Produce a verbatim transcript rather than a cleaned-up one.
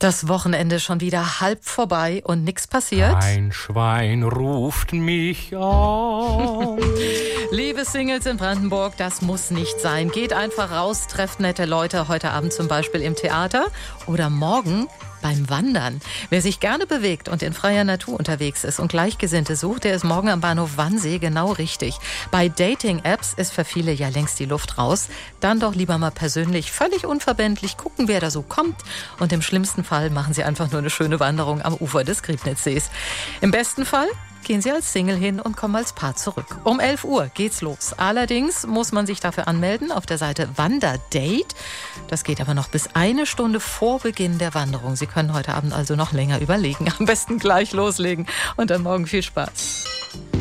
Das Wochenende schon wieder halb vorbei und nichts passiert. Ein Schwein ruft mich an. Liebe Singles in Brandenburg, das muss nicht sein. Geht einfach raus, trefft nette Leute, heute Abend zum Beispiel im Theater oder morgen beim Wandern. Wer sich gerne bewegt und in freier Natur unterwegs ist und Gleichgesinnte sucht, der ist morgen am Bahnhof Wannsee genau richtig. Bei Dating-Apps ist für viele ja längst die Luft raus. Dann doch lieber mal persönlich, völlig unverbindlich gucken, wer da so kommt. Und im schlimmsten Fall machen Sie einfach nur eine schöne Wanderung am Ufer des Griebnitzsees. Im besten Fall gehen Sie als Single hin und kommen als Paar zurück. Um elf Uhr geht's los. Allerdings muss man sich dafür anmelden auf der Seite Wanderdate. Das geht aber noch bis eine Stunde vor Beginn der Wanderung. Sie können heute Abend also noch länger überlegen. Am besten gleich loslegen und dann morgen viel Spaß.